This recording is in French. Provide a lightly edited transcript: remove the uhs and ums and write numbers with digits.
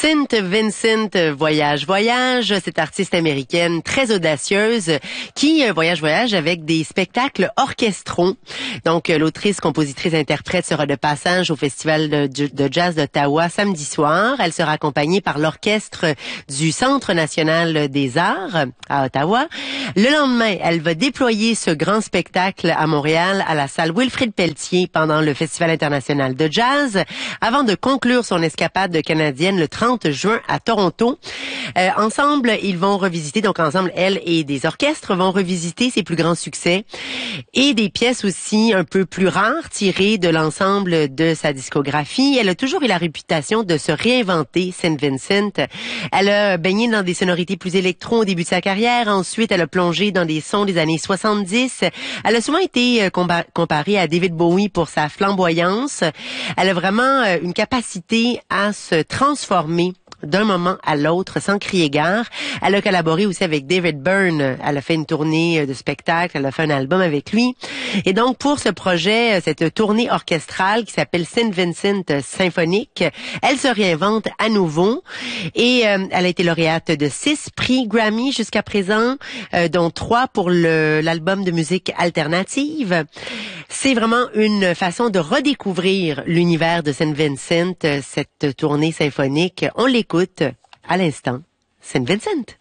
Saint Vincent voyage. Cette artiste américaine très audacieuse qui voyage avec des spectacles orchestraux. Donc, l'autrice, compositrice, interprète sera de passage au Festival de jazz d'Ottawa samedi soir. Elle sera accompagnée par l'orchestre du Centre national des arts à Ottawa. Le lendemain, elle va déployer ce grand spectacle à Montréal à la salle Wilfrid Pelletier pendant le Festival international de jazz avant de conclure son escapade canadienne le 30 juin à Toronto. Ensemble, ils vont revisiter, donc ensemble, elle et des orchestres vont revisiter ses plus grands succès et des pièces aussi un peu plus rares tirées de l'ensemble de sa discographie. Elle a toujours eu la réputation de se réinventer, Saint Vincent. Elle a baigné dans des sonorités plus électro au début de sa carrière. Ensuite, elle a plongé dans des sons des années 70. Elle a souvent été comparée à David Bowie pour sa flamboyance. Elle a vraiment une capacité à se transformer d'un moment à l'autre sans crier gare. Elle a collaboré aussi avec David Byrne. Elle a fait une tournée de spectacle. Elle a fait un album avec lui. Et donc, pour ce projet, cette tournée orchestrale qui s'appelle Saint Vincent Symphonique, elle se réinvente à nouveau. Et elle a été lauréate de 6 prix Grammy jusqu'à présent, dont 3 pour l'album de musique alternative. C'est vraiment une façon de redécouvrir l'univers de Saint Vincent, cette tournée symphonique. On l'écoute à l'instant. Saint Vincent.